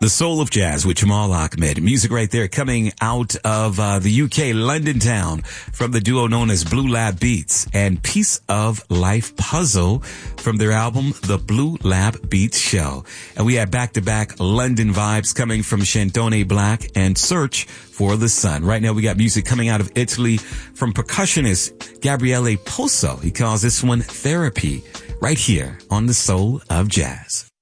The Soul of Jazz with Jamal Ahmed. Music right there coming out of the UK, London town, from the duo known as Blue Lab Beats, and Piece of Life Puzzle from their album, The Blue Lab Beats Show. And we had back-to-back London vibes coming from Shantone Black and Search for the Sun. Right now we got music coming out of Italy from percussionist Gabriele Poso. He calls this one Therapy, right here on The Soul of Jazz.